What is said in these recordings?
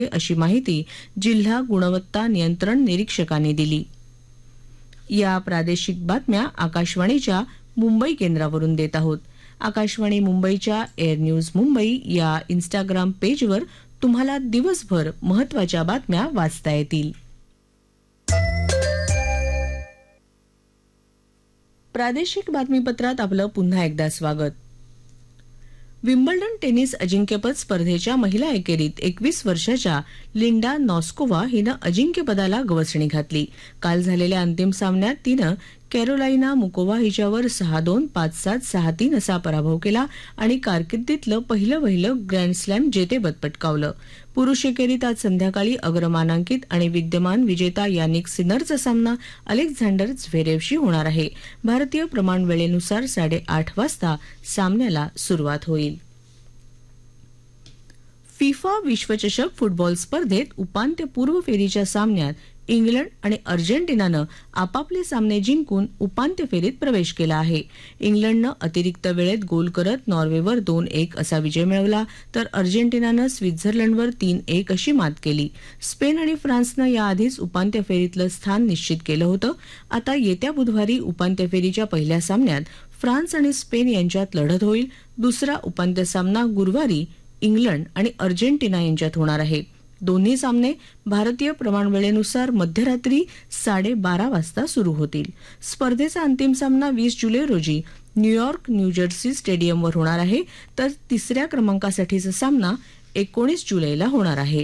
अशी माहिती जिल्हा गुणवत्ता नियंत्रण निरीक्षकांनी दिली. या प्रादेशिक बातम्या आकाशवाणीच्या मुंबई केंद्रावरून देत आहोत. आकाशवाणी मुंबईच्या एअर न्यूज मुंबई या इंस्टाग्राम पेजवर तुम्हाला दिवसभर महत्त्वाच्या बातम्या वाचता येतील. प्रादेशिक बातमीपत्रात आपलं पुन्हा एकदा स्वागत. विम्बल्डन टेनिस अजिंक्यपद स्पर्धेच्या महिला एकेरीत 21 वर्षाच्या लिंडा नॉस्कोवा हिनं अजिंक्यपदाला गवसणी घातली. काल झालेल्या अंतिम सामन्यात तिनं कॅरोलाइना मुकोवा हिच्यावर 6-2, 5-7, 6-3 असा पराभव केला आणि कारकिर्दीतलं पहिलं ग्रँड स्लॅम जेतेपद पटकावलं. पुरुष एकेरीत आज संध्याकाळी अग्रमानांकित आणि विद्यमान विजेता यानिक सिनरचा सामना अलेक्झांडर झ्वेरेवशी होणार आहे. भारतीय प्रमाण वेळेनुसार 8:30 वाजता सामन्याला सुरुवात होईल. फिफा विश्वचषक फुटबॉल स्पर्धेत उपांत्यपूर्व फेरीच्या सामन्यात इंग्लंड आणि अर्जेंटिनानं आपापले सामने जिंकून उपांत्य फेरीत प्रवेश केला आहे. इंग्लंडनं अतिरिक्त वेळेत गोल करत नॉर्वेवर 2-1 असा विजय मिळवला, तर अर्जेंटिनानं स्वित्झर्लंडवर 3-1 अशी मात केली. स्पेन आणि फ्रान्सनं याआधीच उपांत्य फेरीतलं स्थान निश्चित केलं होतं. आता येत्या बुधवारी उपांत्य फेरीच्या पहिल्या सामन्यात फ्रान्स आणि स्पेन यांच्यात लढत होईल. दुसरा उपांत्य सामना गुरुवारी इंग्लंड आणि अर्जेंटिना यांच्यात होणार आहे. दोन्ही सामने भारतीय प्रमाण वेळेनुसार मध्यरात्री 12:30 वाजता सुरू होतील. स्पर्धेचा अंतिम सामना 20 जुलै रोजी न्यूयॉर्क न्यूजर्सी स्टेडियमवर होणार आहे, तर तिसऱ्या क्रमांकासाठीचा सामना 19 जुलैला होणार आहे.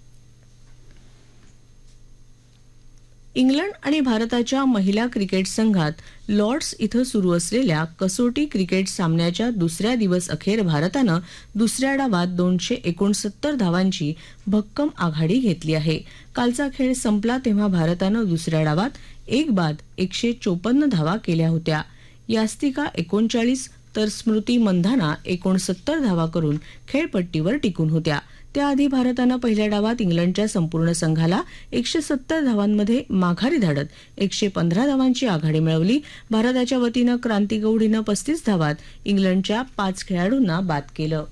इंग्लंड आणि भारताच्या महिला क्रिकेट संघात लॉर्ड्स इथं सुरू असलेल्या कसोटी क्रिकेट सामन्याच्या दुसऱ्या दिवस अखेर भारतानं दुसऱ्या डावात 269 धावांची भक्कम आघाडी घेतली आहे. कालचा खेळ संपला तेव्हा भारतानं दुसऱ्या डावात 1 बाद 154 धावा केल्या होत्या. यास्तिका 39 तर स्मृती मंधाना 69 धावा करून खेळपट्टीवर टिकून होत्या. त्याआधी भारतानं पहिल्या डावात इंग्लंडच्या संपूर्ण संघाला 170 धावांमध्ये माघारी धाडत 115 धावांची आघाडी मिळवली. भारताच्या वतीनं क्रांती गौड हिनं 35 धावात इंग्लंडच्या 5 खेळाडूंना बाद केलं.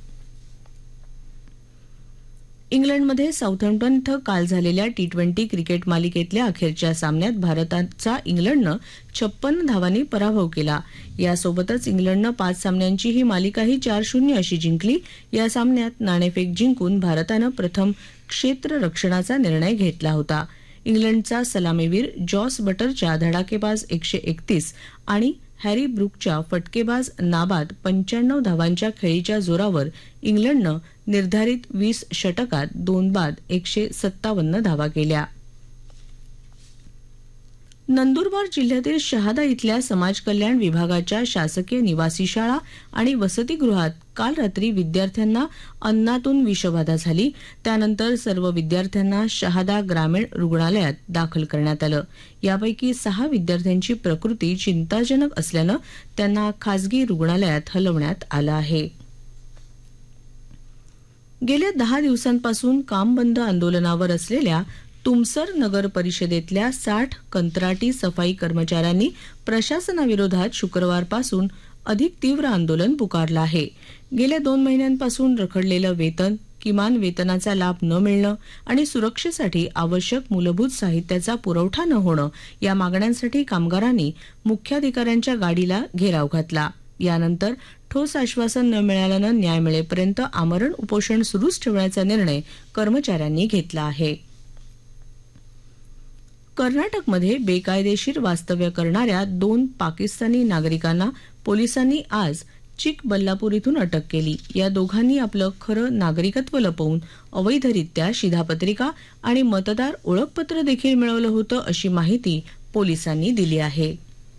इंग्लंडमध्ये साऊथहॅम्प्टन इथं काल झालेल्या T20 क्रिकेट मालिकेतल्या अखेरच्या सामन्यात भारताचा इंग्लंडनं 56 धावांनी पराभव केला. यासोबतच इंग्लंडनं 5 सामन्यांची ही मालिकाही 4-0 अशी जिंकली. या सामन्यात नाणेफेक जिंकून भारतानं प्रथम क्षेत्ररक्षणाचा निर्णय घेतला होता. इंग्लंडचा सलामीवीर जॉस बटरच्या धडाकेबाज 131 आणि हॅरी ब्रूकच्या फटकेबाज नाबाद 95 धावांच्या खेळीच्या जोरावर इंग्लंडनं निर्धारित 20 षटकात 2 बाद 157 धावा केल्या. नंदुरबार जिल्ह्यातील शहादा इथल्या समाज कल्याण विभागाच्या शासकीय निवासी शाळा आणि वसतिगृहात काल रात्री विद्यार्थ्यांना अन्नातून विषबाधा झाली. त्यानंतर सर्व विद्यार्थ्यांना शहादा ग्रामीण रुग्णालयात दाखल करण्यात आलं. यापैकी 6 विद्यार्थ्यांची प्रकृती चिंताजनक असल्यानं त्यांना खासगी रुग्णालयात हलवण्यात आलं आहे. गेल्या 10 दिवसांपासून काम बंद आंदोलनावर असलेल्या तुमसर नगर परिषदेतल्या 60 कंत्राटी सफाई कर्मचाऱ्यांनी प्रशासनाविरोधात शुक्रवारपासून अधिक तीव्र आंदोलन पुकारलं आहे. गेल्या 2 महिन्यांपासून रखडलेलं वेतन, किमान वेतनाचा लाभ न मिळणं आणि सुरक्षेसाठी आवश्यक मूलभूत साहित्याचा पुरवठा न होणं या मागण्यांसाठी कामगारांनी मुख्याधिकाऱ्यांच्या गाडीला घेराव घातला. यानंतर ठोस आश्वासन न मिळाल्यानं न्याय मिळेपर्यंत आमरण उपोषण सुरूच ठेवण्याचा निर्णय कर्मचाऱ्यांनी घेतला आहे. कर्नाटकमध्ये बेकायदेशीर वास्तव्य करणाऱ्या 2 पाकिस्तानी नागरिकांना पोलिसांनी आज चिकबल्लापूर इथून अटक केली. या दोघांनी आपलं खरं नागरिकत्व लपवून अवैधरित्या शिधापत्रिका आणि मतदार ओळखपत्र देखील मिळवलं होतं अशी माहिती पोलिसांनी दिली आहे.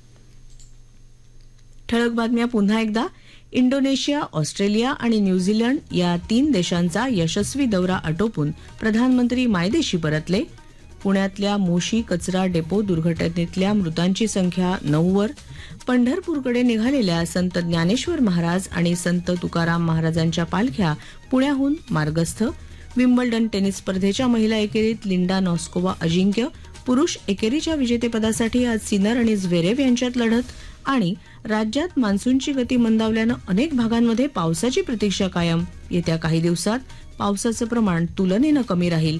ठळक बातम्या पुन्हा एकदा. इंडोनेशिया, ऑस्ट्रेलिया आणि न्यूझीलंड या 3 देशांचा यशस्वी दौरा आटोपून प्रधानमंत्री मायदेशी परतले. पुण्यातल्या मोशी कचरा डेपो दुर्घटनेतल्या मृतांची संख्या 9 वर. पंढरपूरकडे निघालेल्या संत ज्ञानेश्वर महाराज आणि संत तुकाराम महाराजांच्या पालख्या पुण्याहून मार्गस्थ. विम्बल्डन टेनिस स्पर्धेच्या महिला एकेरीत लिंडा नॉस्कोवा अजिंक्य, पुरुष एकेरीच्या विजेतेपदासाठी आज सिनर आणि झ्वेरेव यांच्यात लढत. आणि राज्यात मान्सूनची गती मंदावल्यानं अनेक भागांमध्ये पावसाची प्रतीक्षा कायम. येत्या काही दिवसात पावसाचं प्रमाण तुलनेनं कमी राहील